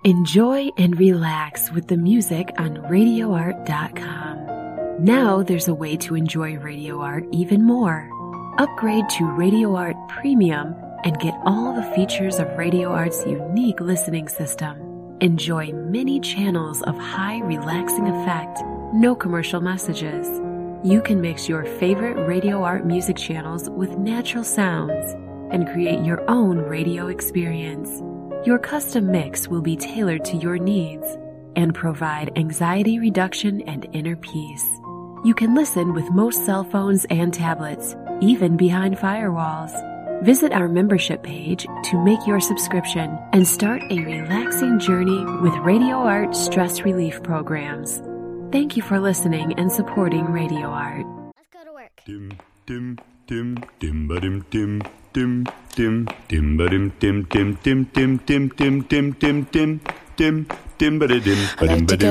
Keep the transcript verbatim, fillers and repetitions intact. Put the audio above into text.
Enjoy and relax with the music on radio art dot com. Now there's a way to enjoy Radio Art even more. Upgrade to Radio Art Premium and get all the features of Radio Art's unique listening system. Enjoy many channels of high relaxing effect, no commercial messages. You can mix your favorite Radio Art music channels with natural sounds and create your own radio experience. Your custom mix will be tailored to your needs and provide anxiety reduction and inner peace. You can listen with most cell phones and tablets, even behind firewalls. Visit our membership page to make your subscription and start a relaxing journey with Radio Art stress relief programs. Thank you for listening and supporting Radio Art. Let's go to work. Dim, dim, dim, dim, ba-dim, dim, dim, dim, dim, ba-dim, dim, dim, dim, dim, dim, dim, dim, dim, dim, dim, dim, ba-da-dim, ba-dim, ba-dim.